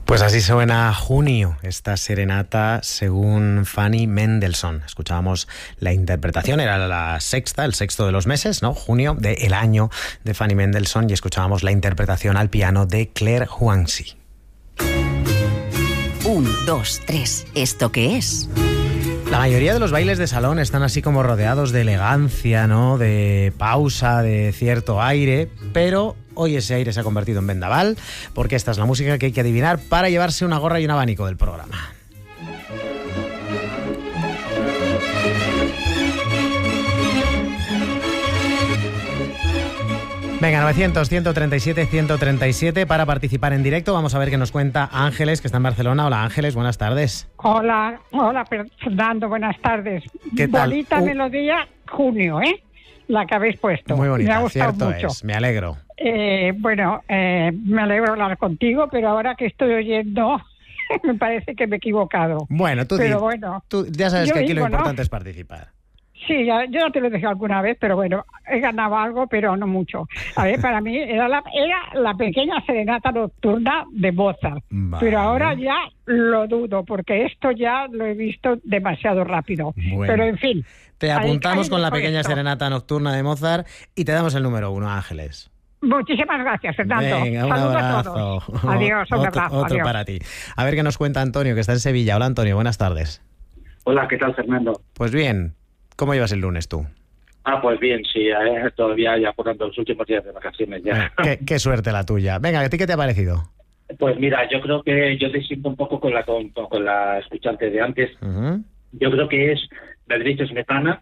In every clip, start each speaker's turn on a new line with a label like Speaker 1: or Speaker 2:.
Speaker 1: Pues así suena Junio, esta serenata según Fanny Mendelssohn. Escuchábamos la interpretación, era la sexta, el sexto de los meses, ¿no? Junio del año de Fanny Mendelssohn, y escuchábamos la interpretación al piano de Claire Juancy.
Speaker 2: 1, 2, 3, ¿esto qué es?
Speaker 1: La mayoría de los bailes de salón están así como rodeados de elegancia, ¿no? De pausa, de cierto aire, pero hoy ese aire se ha convertido en vendaval, porque esta es la música que hay que adivinar para llevarse una gorra y un abanico del programa. Venga, 900-137-137 para participar en directo. Vamos a ver qué nos cuenta Ángeles, que está en Barcelona. Hola, Ángeles, buenas tardes.
Speaker 3: Hola, Fernando, buenas tardes.
Speaker 1: ¿Qué tal?
Speaker 3: Bonita melodía, Junio, la que habéis puesto.
Speaker 1: Muy bonita,
Speaker 3: me ha gustado
Speaker 1: cierto
Speaker 3: mucho.
Speaker 1: es, me alegro.
Speaker 3: Me alegro hablar contigo, pero ahora que estoy oyendo, me parece que me he equivocado.
Speaker 1: Bueno, tú ya sabes que aquí lo importante es participar.
Speaker 3: Sí, yo ya te lo dije alguna vez, pero bueno, he ganado algo, pero no mucho. A ver, para mí era la pequeña serenata nocturna de Mozart.
Speaker 1: Vale.
Speaker 3: Pero ahora ya lo dudo, porque esto ya lo he visto demasiado rápido.
Speaker 1: Bueno,
Speaker 3: pero en fin.
Speaker 1: Te apuntamos
Speaker 3: ahí
Speaker 1: con la
Speaker 3: dejo
Speaker 1: pequeña
Speaker 3: esto.
Speaker 1: serenata nocturna de Mozart y te damos el número 1, Ángeles.
Speaker 3: Muchísimas gracias, Fernando.
Speaker 1: Venga, un
Speaker 3: Saludos
Speaker 1: abrazo.
Speaker 3: a todos. Adiós, un abrazo.
Speaker 1: Otro
Speaker 3: adiós.
Speaker 1: para ti. A ver qué nos cuenta Antonio, que está en Sevilla. Hola, Antonio, buenas tardes.
Speaker 4: Hola, ¿qué tal, Fernando?
Speaker 1: Pues bien, ¿cómo llevas el lunes tú?
Speaker 4: Pues bien, sí, todavía ya por los últimos días de vacaciones ya.
Speaker 1: Qué suerte la tuya. Venga, ¿a ti qué te ha parecido?
Speaker 4: Pues mira, yo creo que yo desisto un poco con la escuchante de antes.
Speaker 1: Uh-huh.
Speaker 4: Yo creo que es Bedřich Smetana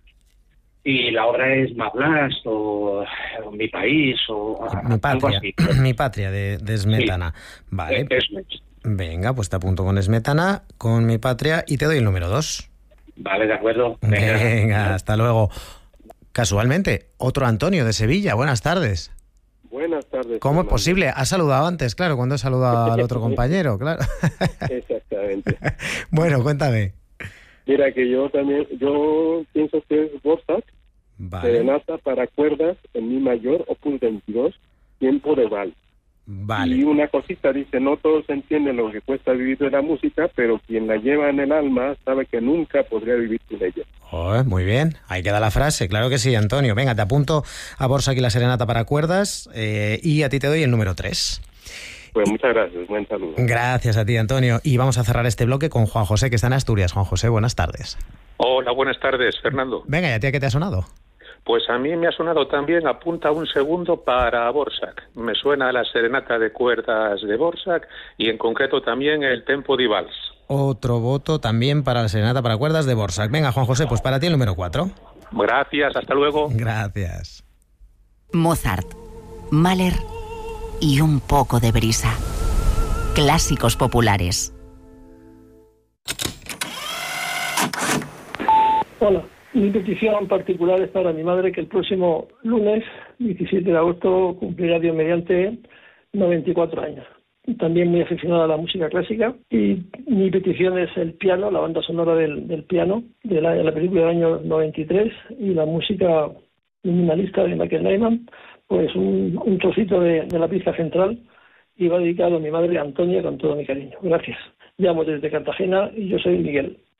Speaker 4: y la obra es Mablas o Mi País o algo así.
Speaker 1: Mi patria de Smetana.
Speaker 4: Sí.
Speaker 1: Vale.
Speaker 4: Eso es.
Speaker 1: Venga, pues te apunto con Smetana, con Mi patria y te doy el número 2.
Speaker 4: Vale, de acuerdo.
Speaker 1: Venga, hasta luego. Casualmente, otro Antonio de Sevilla. Buenas tardes.
Speaker 5: Buenas tardes.
Speaker 1: ¿Cómo es posible? ¿Has saludado antes? Claro, cuando he saludado al otro compañero, claro.
Speaker 5: Exactamente.
Speaker 1: Bueno, cuéntame.
Speaker 5: Mira, que yo pienso que es Dvořák,
Speaker 1: Vale.
Speaker 5: serenata para cuerdas en mi mayor, opus 22, tiempo de vals.
Speaker 1: Vale.
Speaker 5: Y una cosita, dice, no todos entienden lo que cuesta vivir de la música, pero quien la lleva en el alma sabe que nunca podría vivir sin ella.
Speaker 1: Muy bien, ahí queda la frase, claro que sí, Antonio. Venga, te apunto a Dvořák y la serenata para cuerdas y a ti te doy el número 3.
Speaker 5: Pues muchas gracias, buen saludo.
Speaker 1: Gracias a ti, Antonio. Y vamos a cerrar este bloque con Juan José, que está en Asturias. Juan José, buenas tardes.
Speaker 6: Hola, buenas tardes, Fernando.
Speaker 1: Venga, ¿y a ti a qué te ha sonado?
Speaker 6: Pues a mí me ha sonado también, apunta un segundo, para Dvořák. Me suena la serenata de cuerdas de Dvořák y en concreto también el tempo di vals.
Speaker 1: Otro voto también para la serenata para cuerdas de Dvořák. Venga, Juan José, pues para ti el número 4.
Speaker 6: Gracias, hasta luego.
Speaker 1: Gracias.
Speaker 2: Mozart, Mahler y un poco de brisa. Clásicos populares.
Speaker 7: Hola, mi petición en particular es para mi madre, que el próximo lunes, 17 de agosto, cumplirá Dios mediante 94 años. También muy aficionada a la música clásica, y mi petición es el piano, la banda sonora del piano de la película del año 93 y la música minimalista de Michael Nyman, pues un trocito de la pista central, y va dedicado a mi madre Antonia con todo mi cariño. Gracias. Llamo desde Cartagena y yo soy Miguel.